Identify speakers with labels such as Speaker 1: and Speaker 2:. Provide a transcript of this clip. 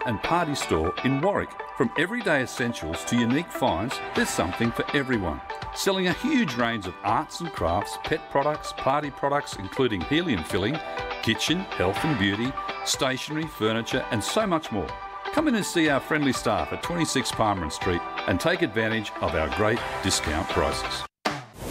Speaker 1: and party store in Warwick. From everyday essentials to unique finds, there's something for everyone. Selling a huge range of arts and crafts, pet products, party products including helium filling, kitchen, health and beauty, stationery, furniture and so much more. Come in and see our friendly staff at 26 Palmerin Street and take advantage of our great discount prices.